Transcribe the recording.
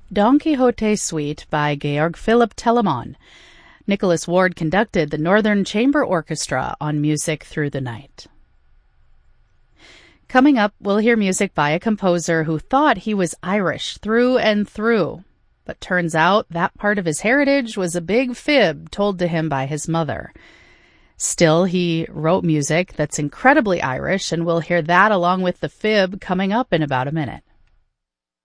Don Quixote Suite by Georg Philipp Telemann. Nicholas Ward conducted the Northern Chamber Orchestra on Music Through the Night. Coming up, we'll hear music by a composer who thought he was Irish through and through, but turns out that part of his heritage was a big fib told to him by his mother. Still, he wrote music that's incredibly Irish, and we'll hear that along with the fib coming up in about a minute.